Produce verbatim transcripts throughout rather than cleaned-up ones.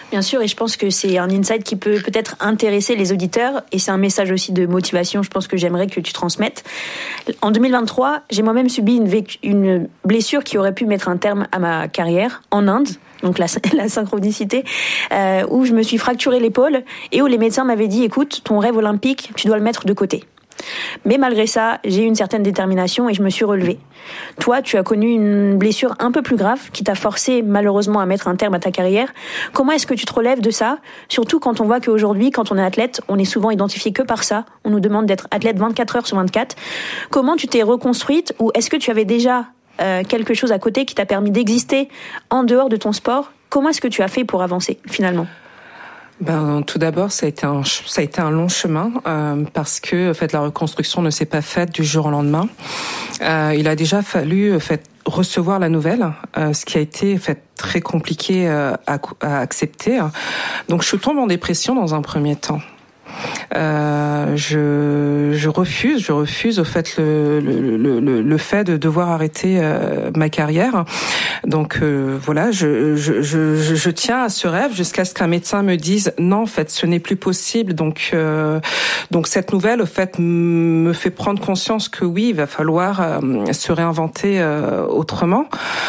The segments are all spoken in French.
Bien sûr, et je pense que c'est un insight qui peut peut-être intéresser les auditeurs, et c'est un message aussi de motivation, je pense que j'aimerais que tu transmettes. En deux mille vingt-trois, j'ai moi-même subi une, vécu- une blessure qui aurait pu mettre un terme à ma carrière en Inde, donc la, la synchronicité, euh, où je me suis fracturé l'épaule et où les médecins m'avaient dit, écoute, ton rêve olympique, tu dois le mettre de côté. Mais malgré ça, j'ai eu une certaine détermination et je me suis relevée. Toi, tu as connu une blessure un peu plus grave qui t'a forcé malheureusement à mettre un terme à ta carrière. Comment est-ce que tu te relèves de ça ? Surtout quand on voit qu'aujourd'hui, quand on est athlète, on est souvent identifié que par ça. On nous demande d'être athlète vingt-quatre heures sur vingt-quatre. Comment tu t'es reconstruite, ou est-ce que tu avais déjà euh, quelque chose à côté qui t'a permis d'exister en dehors de ton sport ? Comment est-ce que tu as fait pour avancer finalement ? Ben, tout d'abord, ça a été un, ça a été un long chemin euh, parce que, en fait, la reconstruction ne s'est pas faite du jour au lendemain. Euh, il a déjà fallu, en fait, recevoir la nouvelle, euh, ce qui a été, en fait, très compliqué euh, à, à accepter. Donc, je tombe en dépression dans un premier temps. Euh, je, je refuse, je refuse au fait le, le, le, le fait de devoir arrêter euh, ma carrière. Donc euh, voilà, je, je, je, je tiens à ce rêve jusqu'à ce qu'un médecin me dise non, en fait, ce n'est plus possible. Donc euh, donc cette nouvelle, au fait, me fait prendre conscience que oui, il va falloir euh, se réinventer euh, autrement.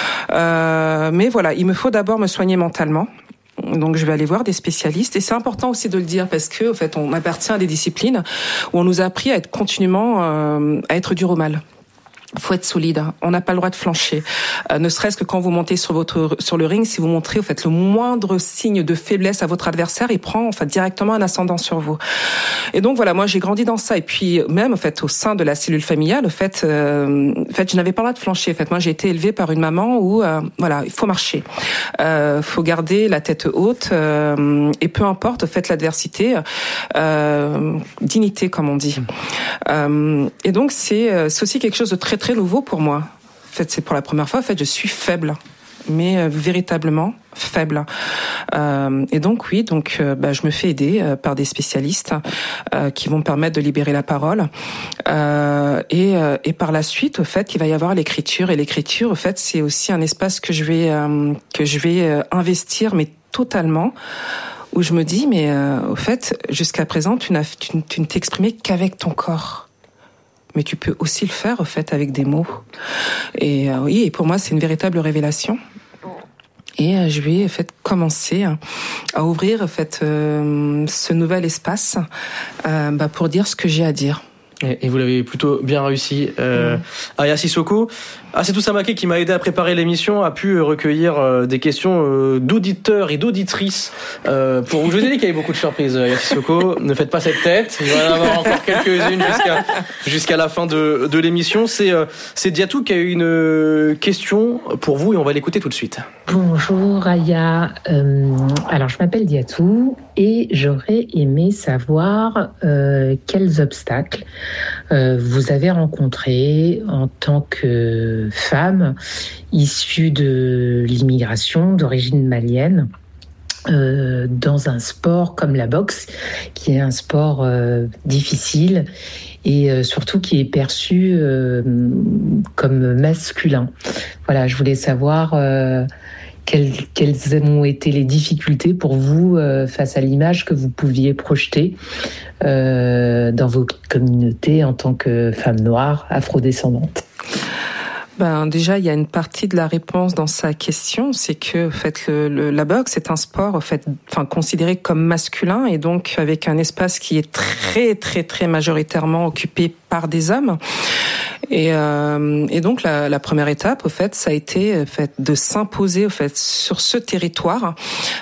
Euh, mais voilà, il me faut d'abord me soigner mentalement. Donc je vais aller voir des spécialistes, et c'est important aussi de le dire parce que en fait on appartient à des disciplines où on nous a appris à être continuellement euh, à être dur au mal. Faut être solide. On n'a pas le droit de flancher. Euh, ne serait-ce que quand vous montez sur votre sur le ring, si vous montrez en fait le moindre signe de faiblesse à votre adversaire, il prend en fait directement un ascendant sur vous. Et donc voilà, moi j'ai grandi dans ça. Et puis même en fait au sein de la cellule familiale, en fait, euh, en fait je n'avais pas le droit de flancher. En fait, moi j'ai été élevée par une maman où euh, voilà, il faut marcher, euh, faut garder la tête haute euh, et peu importe en fait l'adversité, euh, dignité comme on dit. Euh, et donc c'est c'est aussi quelque chose de très très nouveau pour moi. En fait, c'est pour la première fois, en fait, je suis faible, mais euh, véritablement faible. Euh, et donc oui, donc euh, bah, je me fais aider euh, par des spécialistes euh, qui vont me permettre de libérer la parole. Euh, et, euh, et par la suite, au fait, il va y avoir l'écriture. Et l'écriture, au fait, c'est aussi un espace que je vais euh, que je vais euh, investir, mais totalement. Où je me dis, mais euh, au fait, jusqu'à présent, tu n'as tu, tu ne t'exprimais qu'avec ton corps. Mais tu peux aussi le faire, en fait, avec des mots. Et euh, oui, et pour moi, c'est une véritable révélation. Et euh, je vais, en fait, commencer à ouvrir, en fait, euh, ce nouvel espace euh, bah, pour dire ce que j'ai à dire. Et, et vous l'avez plutôt bien réussi. Euh, mmh. Aya Sissoko, Asetou Samaké, qui m'a aidé à préparer l'émission, a pu recueillir euh, des questions euh, d'auditeurs et d'auditrices. Euh, pour vous, je vous ai dit qu'il y avait beaucoup de surprises, Aya Sissoko. Ne faites pas cette tête. Il va y en avoir encore quelques-unes jusqu'à jusqu'à la fin de, de l'émission. C'est euh, c'est Diatou qui a eu une question pour vous et on va l'écouter tout de suite. Bonjour Aya. Euh, alors je m'appelle Diatou et j'aurais aimé savoir euh, quels obstacles euh, vous avez rencontrés en tant que femme issue de l'immigration d'origine malienne euh, dans un sport comme la boxe, qui est un sport euh, difficile et euh, surtout qui est perçu euh, comme masculin. Voilà, je voulais savoir euh, quelles, quelles ont été les difficultés pour vous euh, face à l'image que vous pouviez projeter euh, dans votre communauté en tant que femme noire afrodescendante. Ben déjà, il y a une partie de la réponse dans sa question, c'est que en fait le, le, la boxe est un sport en fait, enfin considéré comme masculin et donc avec un espace qui est très très très majoritairement occupé par des hommes. Et, euh, et donc la, la première étape, au fait, ça a été en fait de s'imposer, au fait, sur ce territoire,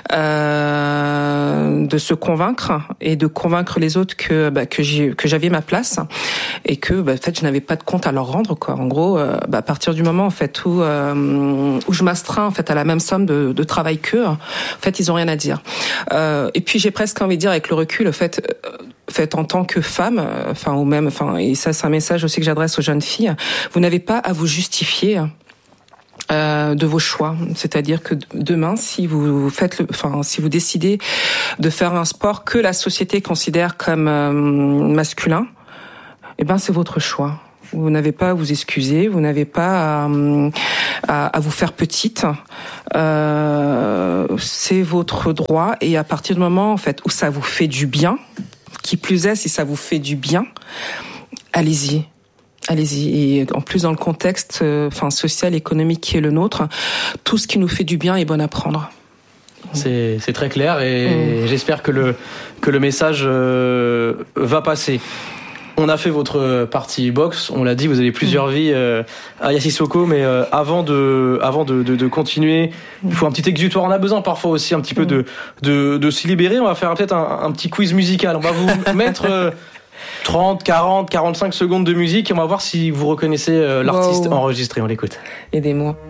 euh, de se convaincre et de convaincre les autres que bah, que j'ai que j'avais ma place et que bah, en fait je n'avais pas de compte à leur rendre quoi. En gros, euh, bah, à partir du moment en fait où euh, où je m'astreins en fait à la même somme de, de travail qu'eux, en fait ils ont rien à dire. Euh, et puis j'ai presque envie de dire avec le recul, en fait. Euh, fait en tant que femme, enfin ou même, enfin et ça c'est un message aussi que j'adresse aux jeunes filles. Vous n'avez pas à vous justifier euh, de vos choix. C'est-à-dire que demain, si vous faites, le, enfin si vous décidez de faire un sport que la société considère comme euh, masculin, eh ben c'est votre choix. Vous n'avez pas à vous excuser, vous n'avez pas à, à, à vous faire petite. Euh, c'est votre droit, et à partir du moment en fait où ça vous fait du bien, qui plus est si ça vous fait du bien, allez-y. Allez-y. Et en plus dans le contexte euh, enfin social, économique qui est le nôtre, tout ce qui nous fait du bien est bon à prendre. C'est, c'est très clair, et mmh. j'espère que le, que le message euh, va passer. On a fait votre partie boxe, on l'a dit, vous avez plusieurs mmh. vies euh, à Yassisoko, mais euh, avant de, avant de, de, de continuer, il faut un petit exutoire. On a besoin parfois aussi un petit peu de, de, de s'y libérer. On va faire peut-être un, un petit quiz musical. On va vous mettre euh, trente, quarante, quarante-cinq secondes de musique, et on va voir si vous reconnaissez euh, l'artiste wow. enregistré. On l'écoute. Aidez-moi.